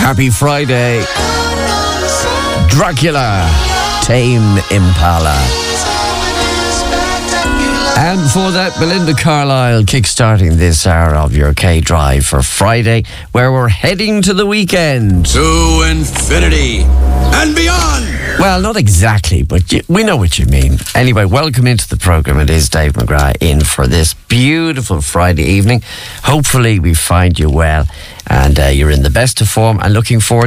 Happy Friday. Dracula, Tame Impala. And before that, Belinda Carlisle kickstarting this hour of your K-Drive for Friday, where we're heading to the weekend. To infinity and beyond. Well, not exactly, but we know what you mean. Anyway, welcome into the programme. It is Dave McGrath in for this beautiful Friday evening. Hopefully we find you well and you're in the best of form and looking forward